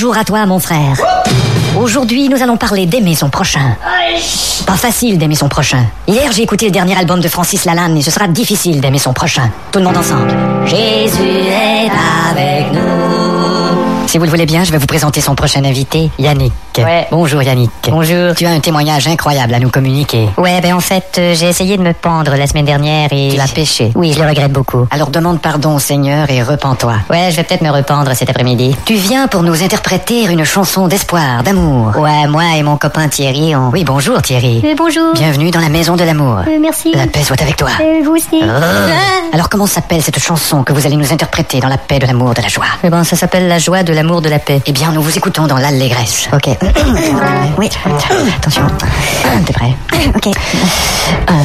Bonjour à toi, mon frère. Aujourd'hui, nous allons parler d'aimer son prochain. Pas facile d'aimer son prochain. Hier, j'ai écouté le dernier album de Francis Lalanne et ce sera difficile d'aimer son prochain. Tout le monde ensemble. Jésus est avec nous. Si vous le voulez bien, je vais vous présenter son prochain invité, Yannick. Ouais. Bonjour Yannick. Bonjour. Tu as un témoignage incroyable à nous communiquer. Ouais, en fait, j'ai essayé de me pendre la semaine dernière et... Tu l'as péché. Oui, je le regrette beaucoup. Alors demande pardon au Seigneur et repens-toi. Ouais, je vais peut-être me rependre cet après-midi. Tu viens pour nous interpréter une chanson d'espoir, d'amour. Ouais, moi et mon copain Thierry, on... Oui, bonjour Thierry. Bonjour. Bienvenue dans la maison de l'amour. Merci. La paix soit avec toi. Vous aussi. Alors comment s'appelle cette chanson que vous allez nous interpréter dans la paix, de l'amour, de la joie? Ça s'appelle La joie, de l'amour, de la paix. Eh bien, nous vous écoutons dans l'allégresse. Ok. Oui, attention. T'es prêt? Ok.